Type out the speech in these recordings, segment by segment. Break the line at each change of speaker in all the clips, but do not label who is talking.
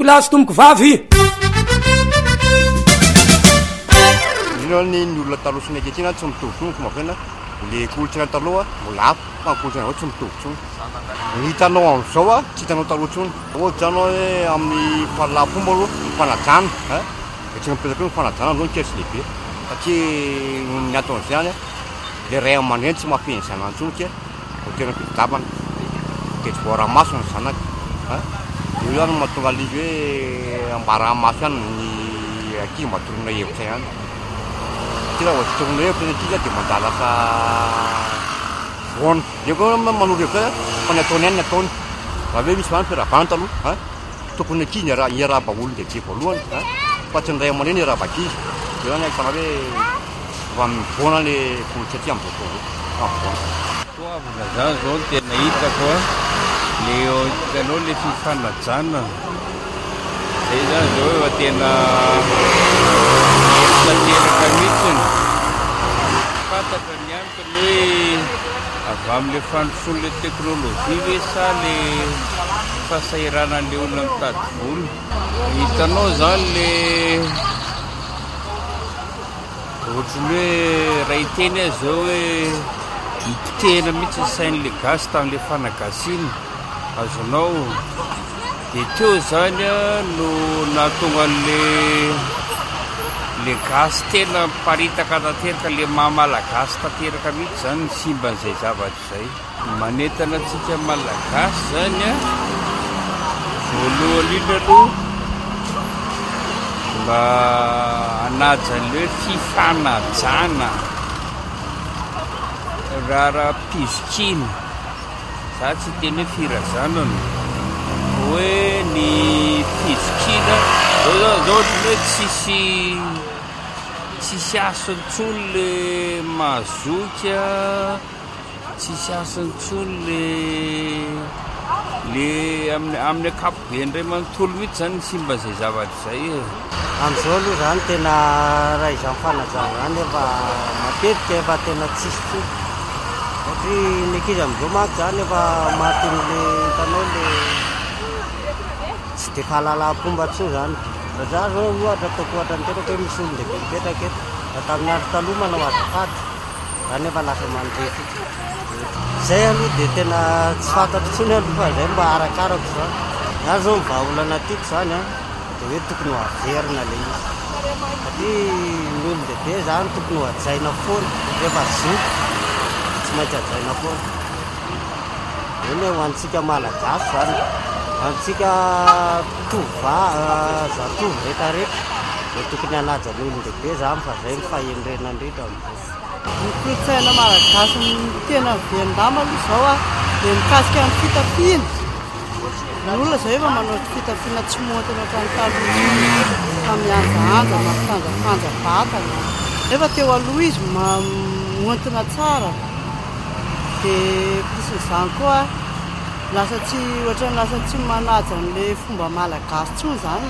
lahy sy tomboko vavy
ny olona taloha sy nakehitriny tsy mitovy fomba fena le kolontsaina taloha mbola hafa fa kolontsaina tsy mitovy tsony ny hitanao am'izao a tsy hitanao taloha tsony ohatsy zany hoe amin'ny fahalalafomba aloha mifanajana tsy mipetraka hoe mifanajana zao nikery tsy lehibe satria ny aton'izany le ray aman-dreny tsy mahafeny zanany tsony ke ho tena fitidavana de tsy voara-maso ny zanaka io zany mahatonga alizy hoe ambara-maso ihany ny ankizy matorona hevitra ihany tira ohatorona hevitra ny ankizy de mandalaka voana de koa manoro hevitra fa ny ataony ihany ny ataony raha hoe misy vany firavana taloha tokony ankizy iarahaba olona lehibe voalohany fa tsy ny ray aman-dreny iarahaba ankizy de zany ahitana hoe fa mivoana le kolontsaina aty am'izao fotoana
toavina zany zao no tena hitako le hitanao le fifanajana zay zany zao efa tena tanteraka mihitsiny fantatra ny antony hoe avy amin'le fandrosoan'le teknôlôjia hoe sa le fahasahiranan'le olona mitady vola hitanao zany le ohatrany hoe raha iteny azy zao hoe mipotehana mihitsy ny sain'le gasy tamin'le fanagasiana azonao de teo zany a no nahatonga le gasy tena miparitaka tanteraka le mahamalagasy tanteraka mihitsy zany ny simban'izay zavatra zay manentana antsika malagasy zany a voalohany iny aloha mba anajan'le hoe fifanajana raha pizokina za tsy teny hoe firazanana hoe ny pizokina zao ohatrany hoe tsisy asontsony le mazoky a tsisy asontsony le amin'ny akapobe ndray manontolo mihitsy zany ny simban'izay zavatra zay
am'izao aloha zany tena raha izany fanajana zany efa matetika efa tena tsisy tsony satria ny ankizy am'izao manko zany efa mahaton'le hitanao le tsy de fahalalaham-pomba tso zany fa za zao ohatra ataoko ohatra niteraka hoe misy olon lehibe mipetraka eto da tamin'ny andro taloha manao azafady zany efa lasa mandrefy zay aloha de tena tsy fantatro tsony aloha fa zay mba arakarako zany za zao mivahaolana tiako zany de hoe tokony ho averina le izy satria ny olon lehibe zany tokony ho ajaina foana rehefa zoky tsy maintsy ajaina foana eny ho antsika malagasy zany antsika zatovo rehetrarehetra de tokony hanaja ny olon lehibe zany fa zay mifahenrena indrindra
ny kolotsaina malagasy tena velondama aloha zao a de mikasika ny fitafiana ny olona zao efa manao fitafiana tsy montana trantalo tamianjaanja mampitanjafanja vatana efa teo aloha izy montina tsara de pisyn'izany koa lasa tsy ohatrany lasa tsy manaja n'le fomba malagasy tsony zany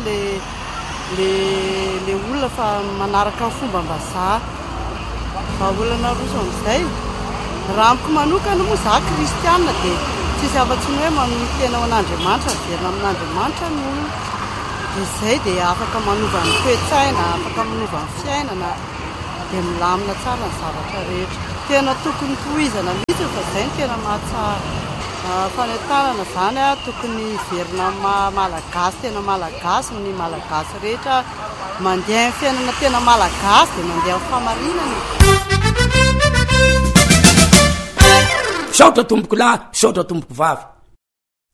le olona fa manaraka fomba mbazaha fa olana roso am'izay raha amiko manokana moa za kristiana de tsisy afa-tsiny hoe manohy tena ao an'andriamanitra verina amin'andriamanitra ny olona de zay de afaka manova ny toe-tsaina afaka manova ny fiainana de milamina tsara ny zavatra rehetra tena tokony tohizana mihitsy fa zay ny tena mahatsara fanentanana zany a tokony verina malagasy tena malagasy ny malagasy rehetra mandeha ny fiainana tena malagasy de mandeha ny famarinana
saotra tomboko lahy saotra tomboko vavy